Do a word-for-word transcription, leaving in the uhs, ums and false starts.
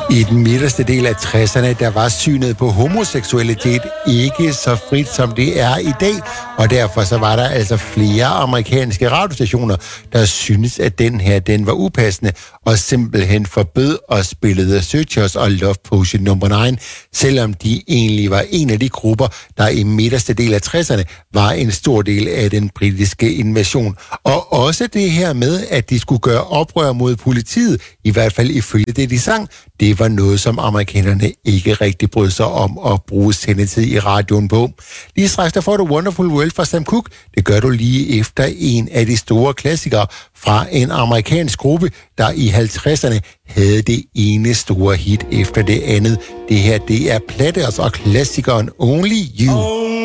I den midterste del af tresserne, der var synet på homoseksualitet ikke så frit, som det er i dag, og derfor så var der altså flere amerikanske radiostationer, der syntes, at den her, den var upassende, og simpelthen forbød og spillede Searchers og Love Potion nummer ni, selvom de egentlig var en af de grupper, der i midterste del af tresserne var en stor del af den britiske invasion. Og også det her med, at de skulle gøre oprør mod politiet, i hvert fald ifølge det, de sang, det var noget, som amerikanerne ikke rigtig brød sig om at bruge sendetid i radioen på. Lige straks der får du Wonderful World fra Sam Cooke. Det gør du lige efter en af de store klassikere fra en amerikansk gruppe, der i halvtredserne havde det ene store hit efter det andet. Det her, det er Platters og klassikeren Only You.